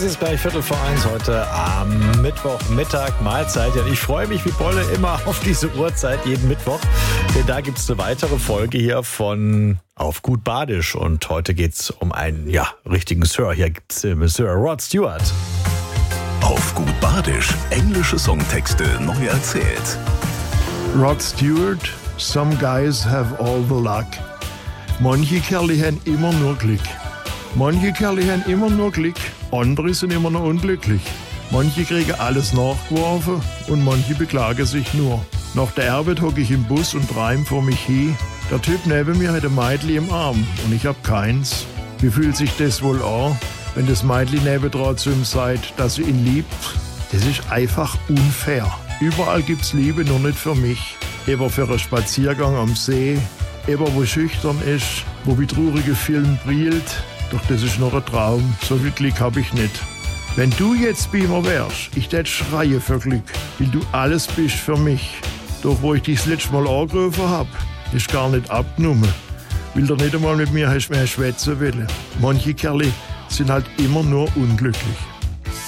ist gleich 1:15 heute am Mittwochmittag, Mahlzeit. Ja, ich freue mich wie Bolle immer auf diese Uhrzeit, jeden Mittwoch. Denn da gibt es eine weitere Folge hier von Auf gut Badisch. Und heute geht es um einen, richtigen Sir. Hier gibt es Sir Rod Stewart. Auf gut Badisch, englische Songtexte neu erzählt. Rod Stewart, some guys have all the luck. Manche Kerle haben immer nur Glück. Manche Kerle haben immer nur Glück, andere sind immer noch unglücklich. Manche kriegen alles nachgeworfen und manche beklagen sich nur. Nach der Arbeit hocke ich im Bus und träum vor mich hin. Der Typ neben mir hat ein Mädli im Arm und ich hab keins. Wie fühlt sich das wohl an, wenn das Mädli nebendran zu ihm sagt, dass sie ihn liebt? Das ist einfach unfair. Überall gibt's Liebe, nur nicht für mich. Eben für einen Spaziergang am See, eben wo schüchtern ist, wo wie traurige Film brillt. Doch das ist noch ein Traum, so viel Glück hab ich nicht. Wenn du jetzt bei mir wärst, ich tät schreien für Glück, weil du alles bist für mich. Doch wo ich dich das letzte Mal angerufen hab, ist gar nicht abgenommen. Weil du nicht einmal mit mir hast mehr schwätzen wollen. Manche Kerle sind halt immer nur unglücklich.